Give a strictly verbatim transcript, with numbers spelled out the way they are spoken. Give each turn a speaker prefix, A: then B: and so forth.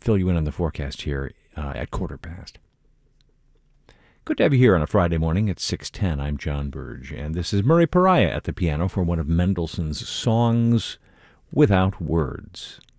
A: fill you in on the forecast here uh, at quarter past. Good to have you here on a Friday morning at six ten. I'm John Burge, and this is Murray Pariah at the piano for one of Mendelssohn's Songs Without Words.